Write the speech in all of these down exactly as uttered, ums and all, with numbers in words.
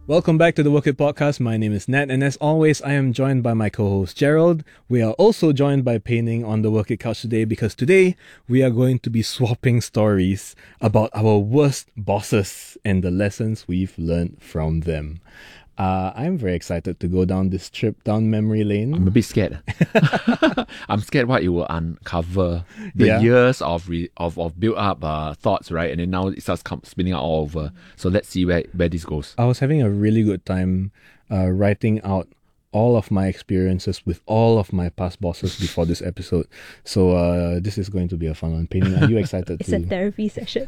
Welcome back to the Work It Podcast. My name is Nat, and as always, I am joined by my co-host Gerald. We are also joined by Pei-Ning on the Work It Couch today because today we are going to be swapping stories about our worst bosses and the lessons we've learned from them. Uh, I'm very excited to go down this trip down memory lane. I'm a bit scared. I'm scared what it will uncover. The Yeah. years of re- of of built up uh, thoughts, right? And then now it starts come, spinning out all over. So let's see where, where this goes. I was having a really good time uh, writing out all of my experiences with all of my past bosses before this episode. So uh, this is going to be a fun one. Pei-Ning, are you excited It's to... a therapy session.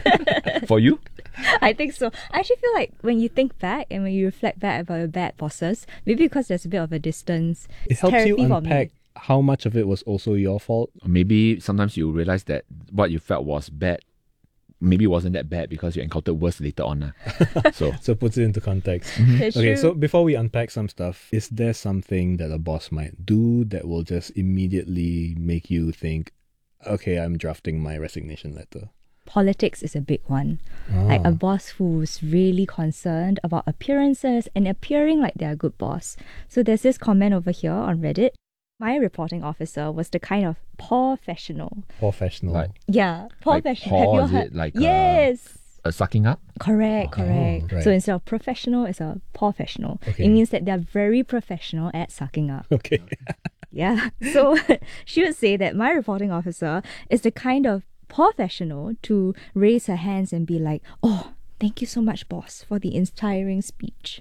For you? I think so. I actually feel like when you think back and when you reflect back about your bad bosses, maybe because there's a bit of a distance, It it's helps you therapy for unpack me. how much of it was also your fault. Or maybe sometimes you realize that what you felt was bad, maybe it wasn't that bad because you encountered worse later on. Uh. So So it puts it into context. That's Okay, true. so before we unpack some stuff, is there something that a boss might do that will just immediately make you think, okay, I'm drafting my resignation letter? Politics is a big one. Like Ah. a boss who's really concerned about appearances and appearing like they're a good boss. So there's this comment over here on Reddit. My reporting officer was the kind of professional. Professional. like Yeah, Like professional. paw, Have you is heard? it? Like, uh, yes. uh, sucking up. Correct, Oh, correct. right. So instead of professional, it's a professional. Okay. It means that they're very professional at sucking up. Okay. Yeah. So she would say that my reporting officer is the kind of professional to raise her hands and be like, oh, thank you so much, boss, for the inspiring speech.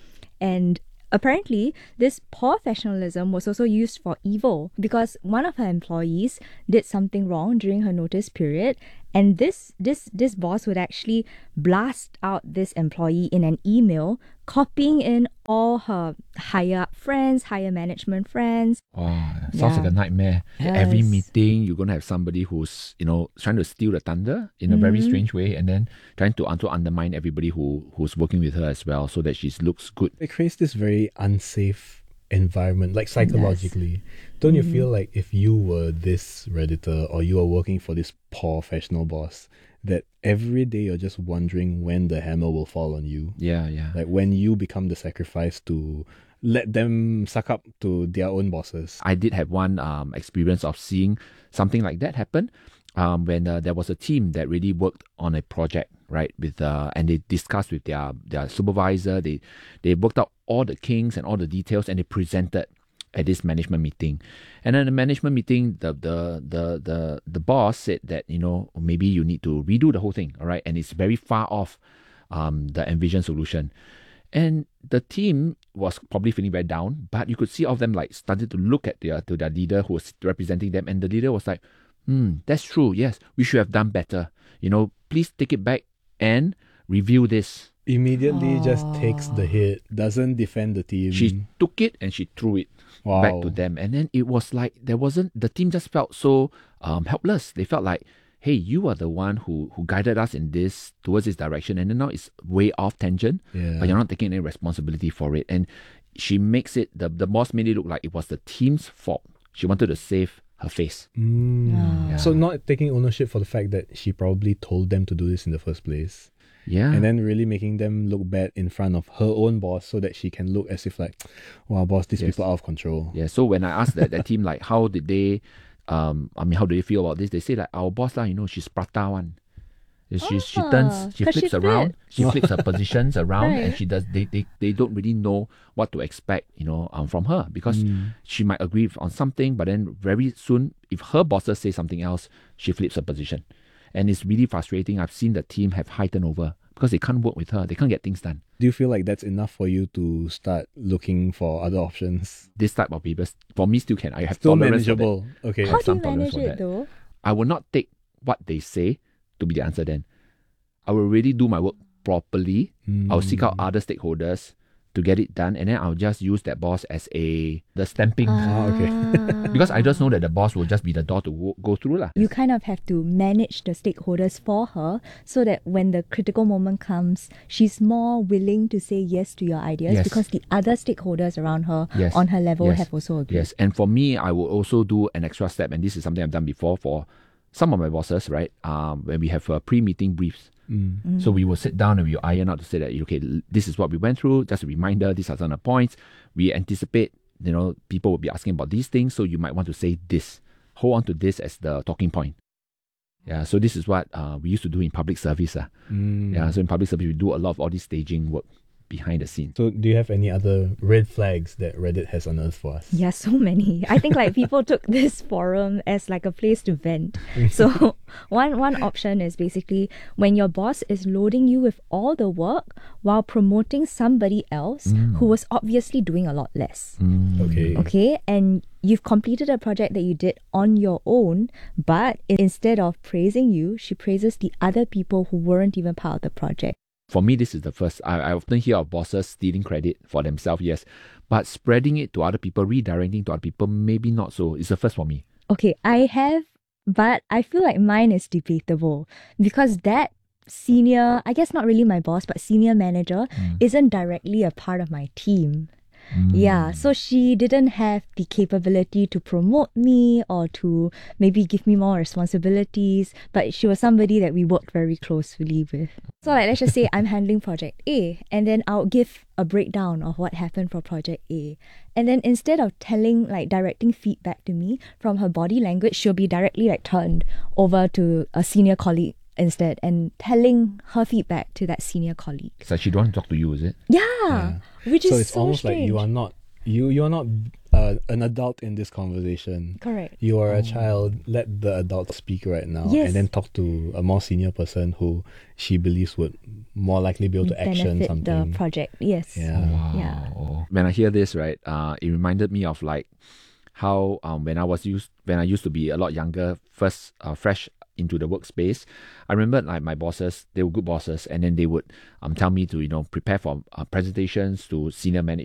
And apparently, this professionalism was also used for evil because one of her employees did something wrong during her notice period, and this this this boss would actually blast out this employee in an email, copying in all her higher up friends, higher management friends. Wow, sounds Yeah. like a nightmare. Every Yes. meeting, you're going to have somebody who's, you know, trying to steal the thunder in a very Mhm. strange way and then trying to also undermine everybody who who's working with her as well so that she looks good. It creates this very unsafe environment, like psychologically. Don't you Mm-hmm. feel like if you were this Redditor or you are working for this professional boss, that every day you're just wondering when the hammer will fall on you? Yeah, yeah. Like when you become the sacrifice to let them suck up to their own bosses. I did have one um, experience of seeing something like that happen um, when uh, there was a team that really worked on a project, right? With uh, and they discussed with their their supervisor. They they worked out all the kinks and all the details, and they presented at this management meeting. And then the management meeting, the the the the the boss said that, you know, maybe you need to redo the whole thing, all right? And it's very far off um, the envisioned solution. And the team was probably feeling very down, but you could see all of them like started to look at their to their leader who was representing them, and the leader was like, "Hmm, that's true. Yes, we should have done better. You know, please take it back and review this." Immediately just takes the hit, doesn't defend the team. She took it and she threw it Wow. back to them, and then it was like there wasn't. The team just felt so um helpless. They felt like, hey, you are the one who who guided us in this towards this direction, and then now it's way off tangent, Yeah. but you're not taking any responsibility for it. And she makes it the the boss made it look like it was the team's fault. She wanted to save her face. Mm. Ah. So not taking ownership for the fact that she probably told them to do this in the first place. Yeah, And then really making them look bad in front of her own boss so that she can look as if like, wow, boss, these Yes. people are out of control. yeah. So when I asked that that team like how did they, um, I mean how do they feel about this? They say like our boss lah, you know, she's prata one. She she Ah, turns, she 'cause she flips around, she flips. flips her positions around, and Right. she does. They, they they don't really know what to expect, you know, um, from her because Mm. she might agree on something, but then very soon, if her bosses say something else, she flips her position, and it's really frustrating. I've seen the team have high turnover because they can't work with her. They can't get things done. Do you feel like that's enough for you to start looking for other options? This type of people, for me, still can. I have Still tolerance for that. manageable. Okay. How have do some you tolerance manage for it that. though? I will not take what they say to be the answer then. I will really do my work properly. I'll seek out Mm. other stakeholders to get it done, and then I'll just use that boss as a the stamping Ah, okay. because I just know that the boss will just be the door to go, go through lah. You kind of have to manage the stakeholders for her so that when the critical moment comes, she's more willing to say yes to your ideas Yes. because the other stakeholders around her Yes. on her level Yes. have also agreed. Yes, and for me, I will also do an extra step, and this is something I've done before for some of my bosses, right? Um, when we have uh, pre-meeting briefs, Mm. So we will sit down and we will iron out to say that, okay, this is what we went through. Just a reminder, these are some of the points. We anticipate, you know, people will be asking about these things. So you might want to say this. Hold on to this as the talking point. Yeah, so this is what uh, we used to do in public service. Uh. Mm. Yeah, so in public service, we do a lot of all this staging work behind the scenes. So do you have any other red flags that Reddit has unearthed for us? Yeah, so many. I think like people took this forum as like a place to vent. So one one option is basically when your boss is loading you with all the work while promoting somebody else Mm. who was obviously doing a lot less. Mm. Okay. Okay, and you've completed a project that you did on your own, but instead of praising you, she praises the other people who weren't even part of the project. For me, this is the first. I, I often hear of bosses stealing credit for themselves, yes. But spreading it to other people, redirecting to other people, maybe not so. It's the first for me. Okay, I have, but I feel like mine is debatable because that senior, I guess not really my boss, but senior manager Mm. isn't directly a part of my team. Mm. Yeah, so she didn't have the capability to promote me or to maybe give me more responsibilities, but she was somebody that we worked very closely with. So like let's just say I'm handling project A and then I'll give a breakdown of what happened for project A. And then instead of telling like directing feedback to me from her body language, she'll be directly like turned over to a senior colleague instead and telling her feedback to that senior colleague. So she don't want to talk to you, is it? Yeah, Yeah. which is So it's so almost strange. like you are not you you are not uh, an adult in this conversation. Correct. You are a child. Let the adult speak right now, Yes. and then talk to a more senior person who she believes would more likely be able to action Benefit something. the project. Yes. Yeah. Wow. Yeah. When I hear this, right, uh, it reminded me of like how um when I was used when I used to be a lot younger, first uh, fresh into the workspace, I remember like my bosses, they were good bosses, and then they would um tell me to you know prepare for uh, presentations to senior management